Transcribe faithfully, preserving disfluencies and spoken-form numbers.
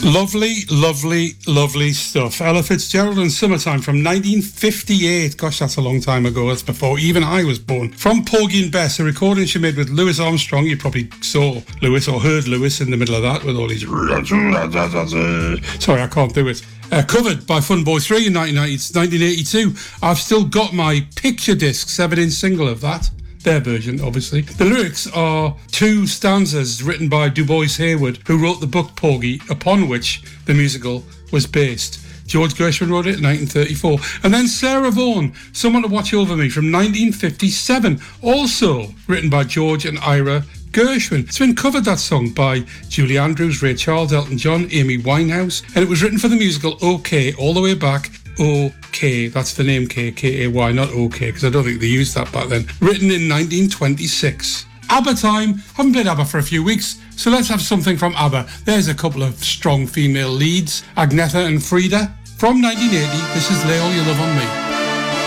Lovely, lovely, lovely stuff. Ella Fitzgerald and Summertime from nineteen fifty-eight. Gosh, that's a long time ago. That's before even I was born. From Porgy and Bess, a recording she made with Louis Armstrong. You probably saw Louis or heard Louis in the middle of that with all these... Sorry, I can't do it. Uh, covered by Fun Boy three in nineteen eighty-two. I've still got my picture disc, seven-inch single of that. Their version, obviously. The lyrics are two stanzas written by Du Bois Hayward, who wrote the book Porgy, upon which the musical was based. George Gershwin wrote it in nineteen thirty-four. And then Sarah Vaughan, Someone to Watch Over Me from nineteen fifty-seven, also written by George and Ira Gershwin. It's been covered, that song, by Julie Andrews, Ray Charles, Elton John, Amy Winehouse, and it was written for the musical OK all the way back. OK, that's the name K, K A Y, not OK, because I don't think they used that back then. Written in nineteen twenty-six. ABBA time. Haven't played ABBA for a few weeks, so let's have something from ABBA. There's a couple of strong female leads, Agnetha and Frida. From nineteen eighty, this is Lay All Your Love on Me.